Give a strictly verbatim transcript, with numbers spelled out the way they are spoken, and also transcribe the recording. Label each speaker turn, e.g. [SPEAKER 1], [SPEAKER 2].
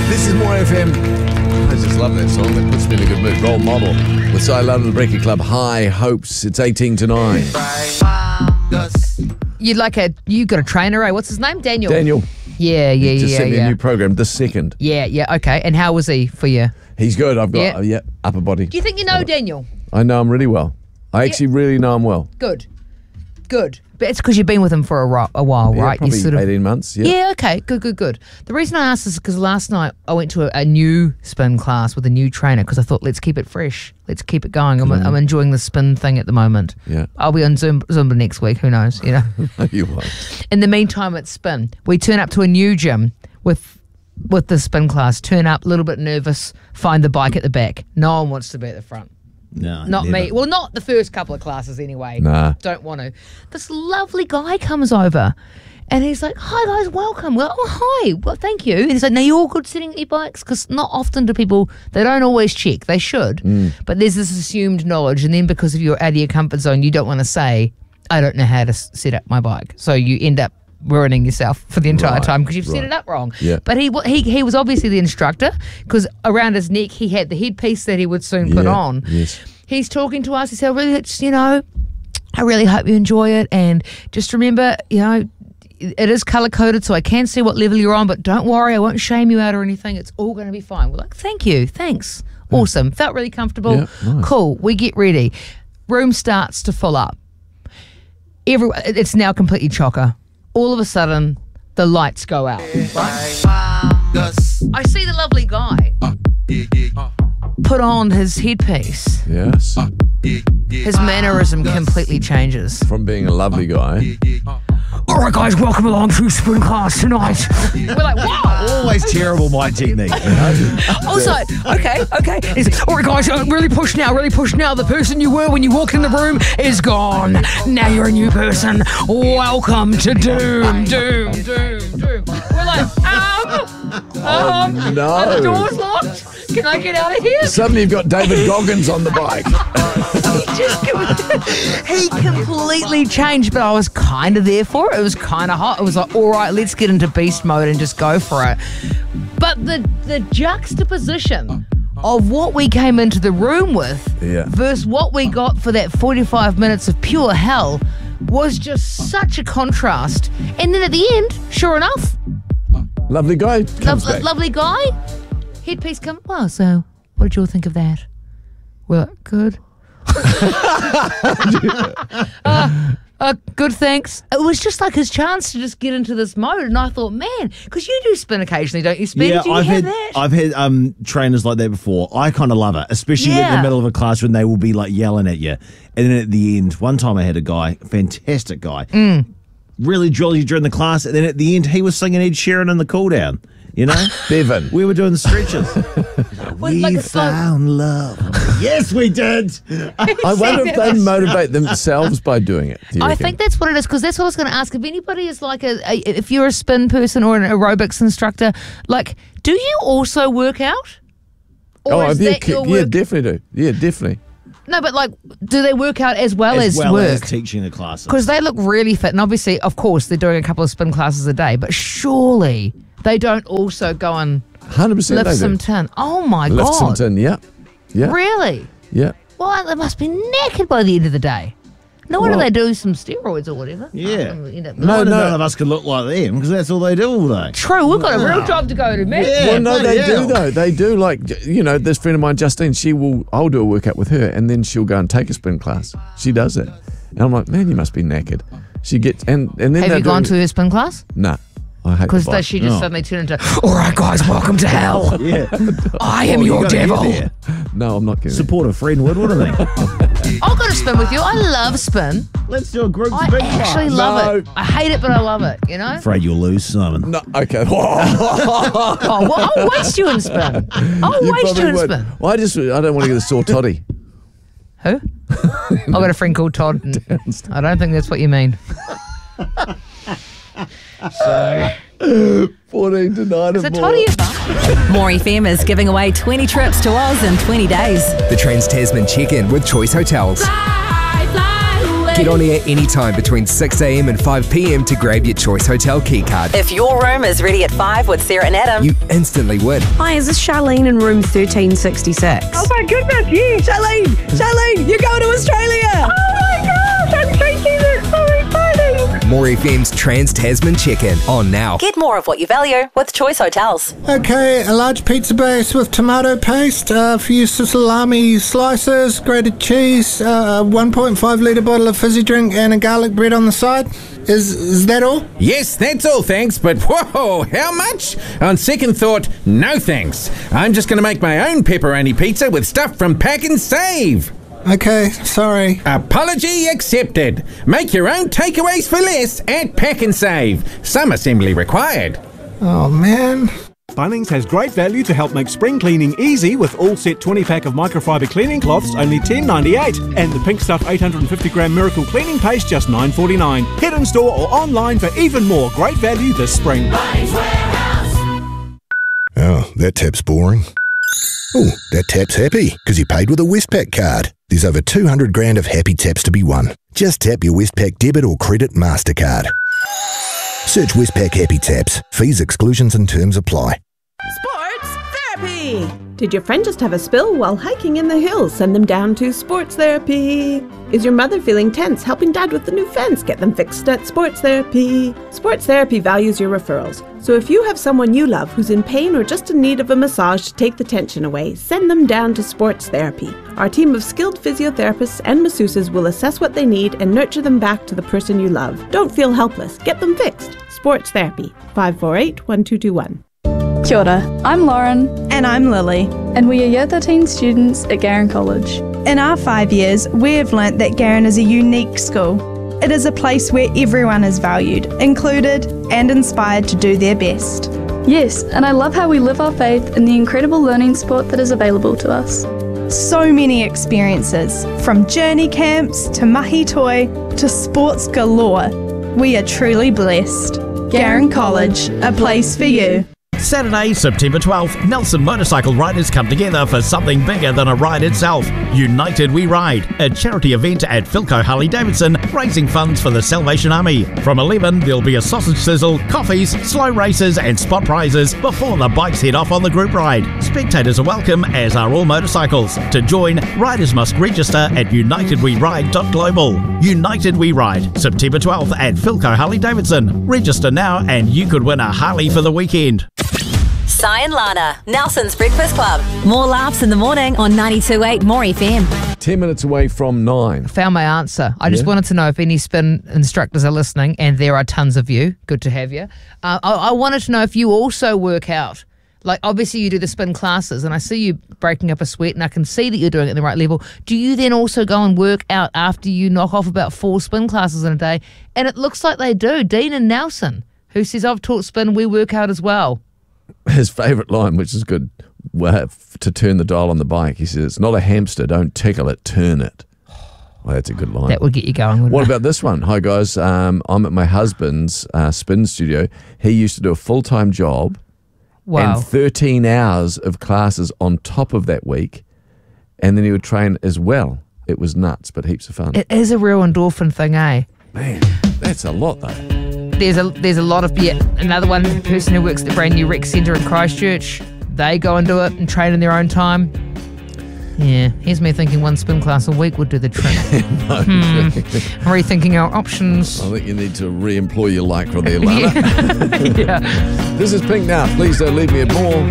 [SPEAKER 1] This is More F M. I just love that song. That puts me in a good mood. Role Model with Si London Breaking Club. High Hopes. It's eighteen to nine.
[SPEAKER 2] You'd like a, you got a trainer, eh? What's his name? Daniel.
[SPEAKER 1] Daniel.
[SPEAKER 2] Yeah, yeah,
[SPEAKER 1] Just
[SPEAKER 2] yeah,
[SPEAKER 1] sent me
[SPEAKER 2] yeah.
[SPEAKER 1] a new program this second.
[SPEAKER 2] Yeah, yeah, okay. And how was he for you?
[SPEAKER 1] He's good. I've got,
[SPEAKER 2] Yeah.
[SPEAKER 1] uh, yeah, upper body.
[SPEAKER 2] Do you think you know Daniel?
[SPEAKER 1] I know him really well. I actually really know him well.
[SPEAKER 2] Good. Good. But it's because you've been with him for a, ro- a while,
[SPEAKER 1] Yeah,
[SPEAKER 2] right?
[SPEAKER 1] probably
[SPEAKER 2] you sort of,
[SPEAKER 1] eighteen months. Yeah.
[SPEAKER 2] Yeah, okay. Good, good, good. The reason I asked is because last night I went to a, a new spin class with a new trainer because I thought, let's keep it fresh. Let's keep it going. I'm, I'm enjoying the spin thing at the moment.
[SPEAKER 1] Yeah.
[SPEAKER 2] I'll be on Zoom, Zumba next week. Who knows, you know?
[SPEAKER 1] No, you won't.
[SPEAKER 2] In the meantime, it's spin. We turn up to a new gym with with the spin class. Turn up, a little bit nervous, find the bike at the back. No one wants to be at the front.
[SPEAKER 3] No,
[SPEAKER 2] Not
[SPEAKER 3] never.
[SPEAKER 2] me. Well, not the first couple of classes anyway.
[SPEAKER 1] Nah.
[SPEAKER 2] Don't want to. This lovely guy comes over and he's like, hi guys, welcome. Well, oh, hi. Well, thank you. And he's like, now you're all good sitting at your bikes? Because not often do people, they don't always check. They should.
[SPEAKER 1] Mm.
[SPEAKER 2] But there's this assumed knowledge. And then because of you're out of your comfort zone, you don't want to say, I don't know how to s- set up my bike. So you end up ruining yourself for the entire
[SPEAKER 1] Right,
[SPEAKER 2] time because you've set
[SPEAKER 1] right.
[SPEAKER 2] it up wrong.
[SPEAKER 1] Yeah.
[SPEAKER 2] But he wa- he he was obviously the instructor because around his neck he had the headpiece that he would soon put
[SPEAKER 1] Yeah,
[SPEAKER 2] on.
[SPEAKER 1] yes.
[SPEAKER 2] He's talking to us. He said, really, it's, you know, I really hope you enjoy it. And just remember, you know, it is colour coded, so I can see what level you're on, but don't worry, I won't shame you out or anything. It's all going to be fine. We're like, thank you. Thanks. Awesome. Felt really comfortable.
[SPEAKER 1] Yeah, nice.
[SPEAKER 2] Cool. We get ready. Room starts to fill up. Every, it's now completely chocker. All of a sudden, the lights go out. Right? I see the lovely guy put on his headpiece.
[SPEAKER 1] Yes.
[SPEAKER 2] His mannerism completely changes.
[SPEAKER 1] From being a lovely guy.
[SPEAKER 2] All right, guys, welcome along to spin class tonight. We're like, wow.
[SPEAKER 3] Always terrible mic technique.
[SPEAKER 2] Also, okay, okay. He's, all right, guys, uh, really push now, really push now. The person you were when you walked in the room is gone. Now you're a new person. Welcome to Doom, Doom, Doom, Doom. We're like, um, um,
[SPEAKER 1] no.
[SPEAKER 2] are the doors locked? Can I get out of here?
[SPEAKER 1] Suddenly you've got David Goggins on the bike.
[SPEAKER 2] He just he completely changed, but I was kind of there for it. It was kind of hot. It was like, all right, let's get into beast mode and just go for it. But the the juxtaposition of what we came into the room with
[SPEAKER 1] Yeah.
[SPEAKER 2] versus what we got for that forty-five minutes of pure hell was just such a contrast. And then at the end, sure enough,
[SPEAKER 1] Lovely guy comes
[SPEAKER 2] lo-
[SPEAKER 1] back.
[SPEAKER 2] lovely guy, headpiece come. Well, so what did you all think of that? Well, good. uh, uh, good, thanks. It was just like his chance to just get into this mode, and I thought, man, because you do spin occasionally, don't you? Spin?
[SPEAKER 3] Yeah,
[SPEAKER 2] do you
[SPEAKER 3] I've
[SPEAKER 2] have
[SPEAKER 3] had
[SPEAKER 2] that?
[SPEAKER 3] I've had um trainers like that before. I kind of love it, especially in
[SPEAKER 2] Yeah.
[SPEAKER 3] the middle of a class when they will be like yelling at you, and then at the end, one time I had a guy, fantastic guy,
[SPEAKER 2] Mm.
[SPEAKER 3] really jolly during the class, and then at the end he was singing Ed Sheeran in the cool down. You know,
[SPEAKER 1] Bevan.
[SPEAKER 3] we were doing the stretches.
[SPEAKER 2] Well,
[SPEAKER 3] we
[SPEAKER 2] like a slow-
[SPEAKER 3] found love. Yes, we did.
[SPEAKER 1] I wonder if they motivate themselves by doing it. do you
[SPEAKER 2] I
[SPEAKER 1] reckon?
[SPEAKER 2] think that's what it is, because that's what I was going to ask. If anybody is like a, a, if you're a spin person or an aerobics instructor, like, do you also work out? Or
[SPEAKER 1] Oh,
[SPEAKER 2] is
[SPEAKER 1] yeah,
[SPEAKER 2] that your
[SPEAKER 1] yeah,
[SPEAKER 2] work?
[SPEAKER 1] definitely do. Yeah, definitely.
[SPEAKER 2] No, but like, do they work out as well as,
[SPEAKER 3] as well
[SPEAKER 2] work?
[SPEAKER 3] as teaching the classes.
[SPEAKER 2] Because they look really fit, and obviously, of course, they're doing a couple of spin classes a day, but surely they don't also go and
[SPEAKER 1] one hundred percent
[SPEAKER 2] lift
[SPEAKER 1] they do.
[SPEAKER 2] some tin. Oh my
[SPEAKER 1] Lift some
[SPEAKER 2] God.
[SPEAKER 1] tin, yeah. Yeah.
[SPEAKER 2] Really?
[SPEAKER 1] Yeah.
[SPEAKER 2] Well, they must be knackered by the end of the day. No wonder
[SPEAKER 1] Well-
[SPEAKER 2] they do some steroids or whatever.
[SPEAKER 3] Yeah.
[SPEAKER 2] Oh, end up-
[SPEAKER 1] No,
[SPEAKER 3] None,
[SPEAKER 1] no.
[SPEAKER 3] none of us can look like them because that's all they do all day.
[SPEAKER 2] True, we've got a real job to go to, man.
[SPEAKER 3] Yeah.
[SPEAKER 1] Well, no,
[SPEAKER 3] bloody
[SPEAKER 1] they
[SPEAKER 3] hell.
[SPEAKER 1] do though. They do. Like, you know, this friend of mine, Justine, she will. I'll do a workout with her, and then she'll go and take a spin class. She does it, and I'm like, man, you must be knackered. She gets and and then
[SPEAKER 2] Have
[SPEAKER 1] they're
[SPEAKER 2] you gone to
[SPEAKER 1] doing-
[SPEAKER 2] her spin class?
[SPEAKER 1] Nah, I hate
[SPEAKER 2] Because
[SPEAKER 1] the bike.
[SPEAKER 2] she just
[SPEAKER 3] Oh.
[SPEAKER 2] suddenly turned into, all right, guys, welcome to hell.
[SPEAKER 3] Yeah.
[SPEAKER 2] I am
[SPEAKER 3] Oh, you
[SPEAKER 2] your
[SPEAKER 3] gotta get
[SPEAKER 2] devil.
[SPEAKER 3] there.
[SPEAKER 1] No, I'm not getting it.
[SPEAKER 3] Support a friend would, wouldn't they?
[SPEAKER 2] I'll go to spin with you. I love spin.
[SPEAKER 3] Let's do a group
[SPEAKER 2] I
[SPEAKER 3] spin
[SPEAKER 2] actually
[SPEAKER 3] class.
[SPEAKER 2] love it.
[SPEAKER 1] No.
[SPEAKER 2] I hate it, but I love it, you know?
[SPEAKER 3] Afraid you'll lose, Simon.
[SPEAKER 1] No, okay.
[SPEAKER 2] Oh, well, I'll waste you in spin. I'll
[SPEAKER 1] You
[SPEAKER 2] waste
[SPEAKER 1] probably
[SPEAKER 2] you in
[SPEAKER 1] would.
[SPEAKER 2] spin.
[SPEAKER 1] Well, I just, I don't want to get a sore toddy.
[SPEAKER 2] Who? I've got a friend called Todd. and I don't think that's what you mean.
[SPEAKER 1] fourteen to nine
[SPEAKER 2] Is
[SPEAKER 1] and
[SPEAKER 2] it
[SPEAKER 1] more.
[SPEAKER 2] Toddy a bum?
[SPEAKER 4] More F M is giving away twenty trips to Oz in twenty days.
[SPEAKER 5] The Trans Tasman check-in with Choice Hotels. Get on air anytime between six a.m. and five p.m. to grab your Choice Hotel keycard.
[SPEAKER 4] If your room is ready at five with Sarah and Adam.
[SPEAKER 5] You instantly win.
[SPEAKER 6] Hi, is this Charlene in room thirteen sixty-six?
[SPEAKER 7] Oh my goodness, yes.
[SPEAKER 6] Charlene! Charlene, you're going to Australia!
[SPEAKER 7] Oh my gosh, I'm thinking it's so exciting.
[SPEAKER 5] More F M's Trans-Tasman Check-In on now.
[SPEAKER 4] Get more of what you value with Choice Hotels.
[SPEAKER 8] Okay, a large pizza base with tomato paste, uh, a few salami slices, grated cheese, uh, a one point five litre bottle of fizzy drink and a garlic bread on the side. Is is that all?
[SPEAKER 9] Yes, that's all, thanks, but whoa, how much? On second thought, no thanks. I'm just going to make my own pepperoni pizza with stuff from Pack and Save.
[SPEAKER 8] Okay, sorry.
[SPEAKER 9] Apology accepted. Make your own takeaways for less at Pack and Save. Some assembly required.
[SPEAKER 8] Oh, man.
[SPEAKER 10] Bunnings has great value to help make spring cleaning easy with all set twenty pack of microfiber cleaning cloths only ten ninety-eight and the Pink Stuff eight hundred fifty gram Miracle cleaning paste just nine forty-nine. Head in store or online for even more great value this spring.
[SPEAKER 11] Bunnings Warehouse. Oh, that tap's boring. Oh, that tap's happy because he paid with a Westpac card. There's over two hundred grand of happy taps to be won. Just tap your Westpac debit or credit MasterCard. Search Westpac Happy Taps. Fees, exclusions and terms apply.
[SPEAKER 12] Sports Therapy! Did your friend just have a spill while hiking in the hills? Send them down to Sports Therapy. Is your mother feeling tense? Helping dad with the new fence? Get them fixed at Sports Therapy. Sports Therapy values your referrals. So if you have someone you love who's in pain or just in need of a massage to take the tension away, send them down to Sports Therapy. Our team of skilled physiotherapists and masseuses will assess what they need and nurture them back to the person you love. Don't feel helpless. Get them fixed. Sports Therapy. five four eight, one two two one.
[SPEAKER 13] Kia ora, I'm Lauren.
[SPEAKER 14] And I'm Lily.
[SPEAKER 13] And we are Year thirteen students at Garran College.
[SPEAKER 14] In our five years, we have learnt that Garran is a unique school. It is a place where everyone is valued, included, and inspired to do their best.
[SPEAKER 13] Yes, and I love how we live our faith in the incredible learning sport that is available to us.
[SPEAKER 14] So many experiences, from journey camps to mahi toi to sports galore. We are truly blessed. Garran College, a place for you.
[SPEAKER 15] Saturday, September twelfth, Nelson motorcycle riders come together for something bigger than a ride itself. United We Ride, a charity event at Philco Harley Davidson, raising funds for the Salvation Army. From eleven, there'll be a sausage sizzle, coffees, slow races and spot prizes before the bikes head off on the group ride. Spectators are welcome, as are all motorcycles. To join, riders must register at united we ride dot global. United We Ride, September twelfth at Philco Harley Davidson. Register now and you could win a Harley for the weekend.
[SPEAKER 4] Sai and Lana, Nelson's Breakfast Club. More laughs in the morning on ninety-two point eight More F M.
[SPEAKER 1] Ten minutes away from nine.
[SPEAKER 2] Found my answer. I just
[SPEAKER 1] Yeah?
[SPEAKER 2] wanted to know if any spin instructors are listening, and there are tons of you. Good to have you. Uh, I, I wanted to know if you also work out. Like, obviously you do the spin classes, and I see you breaking up a sweat, and I can see that you're doing it at the right level. Do you then also go and work out after you knock off about four spin classes in a day? And it looks like they do. Dean and Nelson, who says, I've taught spin, we work out as well.
[SPEAKER 1] His favourite line, which is good, well, to turn the dial on the bike. He says, it's not a hamster, don't tickle it, turn it. Well, that's a good line.
[SPEAKER 2] That would get you going, wouldn't
[SPEAKER 1] What
[SPEAKER 2] it?
[SPEAKER 1] about this one? Hi, guys. Um, I'm at my husband's uh, spin studio. He used to do a full-time job
[SPEAKER 2] Wow.
[SPEAKER 1] and thirteen hours of classes on top of that week, and then he would train as well. It was nuts, but heaps of fun.
[SPEAKER 2] It is a real endorphin thing, eh?
[SPEAKER 1] Man, that's a lot, though.
[SPEAKER 2] There's a there's a lot of yeah, another one person who works at the brand new rec centre in Christchurch. They go and do it and train in their own time. Yeah, here's me thinking one spin class a week would do the trick.
[SPEAKER 1] No.
[SPEAKER 2] hmm. Rethinking our options.
[SPEAKER 1] I think you need to re-employ your lycra there, Lana.
[SPEAKER 2] yeah.
[SPEAKER 1] This is Pink Now. Please don't leave me at more.